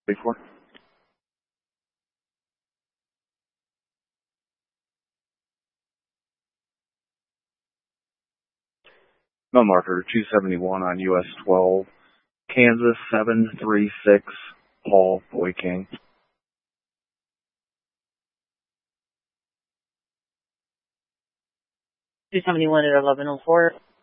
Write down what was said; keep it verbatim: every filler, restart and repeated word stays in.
Before. No marker two seventy-one on U S twelve, Kansas seven three six, Paul Boy King. two seventy-one at eleven oh four.